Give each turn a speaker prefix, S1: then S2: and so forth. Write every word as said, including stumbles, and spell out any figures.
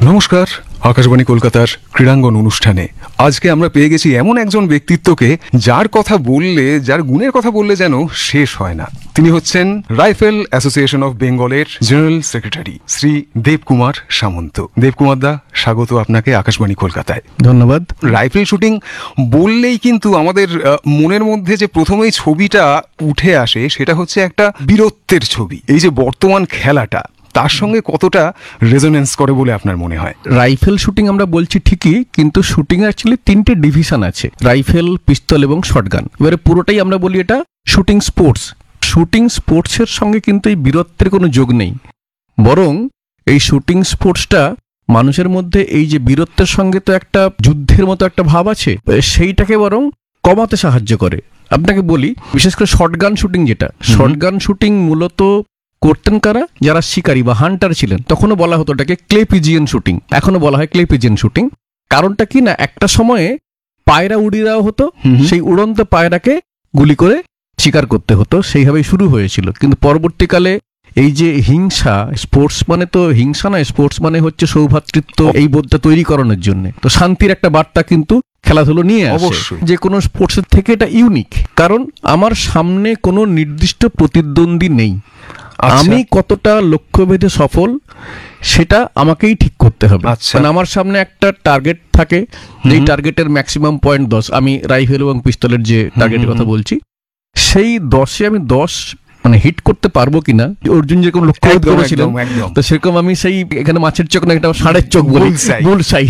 S1: নমস্কার, আকাশবাণী কলকাতার ক্রীড়াঙ্গন অনুষ্ঠানে আজকে আমরা পেয়ে গেছি এমন একজন ব্যক্তিত্বকে যার কথা বললে, যার গুণের কথা বললে যেন শেষ হয় না। তিনি হচ্ছেন রাইফেল অ্যাসোসিয়েশন অফ বেঙ্গলের জেনারেল সেক্রেটারি শ্রী দেবকুমার সামন্ত। দেবকুমার দা, স্বাগত আপনাকে আকাশবাণী কলকাতায়।
S2: ধন্যবাদ।
S1: রাইফেল শুটিং বললেই কিন্তু আমাদের মনের মধ্যে যে প্রথমেই ছবিটা উঠে আসে সেটা হচ্ছে একটা বীরত্বের ছবি। এই যে বর্তমান খেলাটা তার সঙ্গে কতটা রেজোনেন্স করে বলে আপনার মনে হয়?
S2: রাইফেল শুটিং আমরা বলছি ঠিকই, কিন্তু শুটিং অ্যাকচুয়ালি তিনটে ডিভিশন আছে, রাইফেল, পিস্তল এবং শটগান। এবারে পুরোটাই আমরা বলি এটা শুটিং স্পোর্টস। শুটিং স্পোর্টসের সঙ্গে কিন্তু এই বীরত্বের কোনো যোগ নেই, বরং এই শুটিং স্পোর্টসটা মানুষের মধ্যে এই যে বীরত্বের সঙ্গে তো একটা যুদ্ধের মতো একটা ভাব আছে, সেইটাকে বরং কমাতে সাহায্য করে। আপনাকে বলি, বিশেষ করে শটগান শুটিং, যেটা শটগান শুটিং মূলত করতেন কারা? যারা শিকারী বা হান্টার ছিলেন। তখনও বলা হতো এটাকে ক্লে পিজিয়ন শুটিং, এখনো বলা হয় ক্লে পিজিয়ন শুটিং। কারণটা কি না, একটা সময়ে পায়রা উড়িয়ে দেওয়া হতো, সেই উড়ন্ত পায়রাকে গুলি করে শিকার করতে হতো, সেইভাবেই শুরু হয়েছিল। কিন্তু পরবর্তীকালে এই যে হিংসা, স্পোর্টস মানে তো হিংসা নয়, স্পোর্টস মানে হচ্ছে সৌভ্রাতৃত্ব, এই বোধটা তৈরি করানোর জন্য তো শান্তির একটা বার্তা কিন্তু খেলাধুলো নিয়ে আসে। যে কোনো স্পোর্টসের থেকে এটা ইউনিক, কারণ আমার সামনে কোনো নির্দিষ্ট প্রতিদ্বন্দ্বী নেই। আমি কতটা লক্ষ্যভেদে সফল সেটা আমাকেই ঠিক করতে হবে। মানে আমার সামনে একটা টার্গেট থাকে, যেই টার্গেটের ম্যাক্সিমাম পয়েন্ট দশ। আমি রাইফেল এবং পিস্তলের যে টার্গেটের কথা বলছি, সেই দশে আমি দশ মানে হিট করতে পারবো কিনা, অর্জুন যেরকম লক্ষ্য করেছিলাম, তো সেরকম আমি সেই এখানে মাছের চোখ না, এটা ষাঁড়ের চোখ বলি, বুলসাই।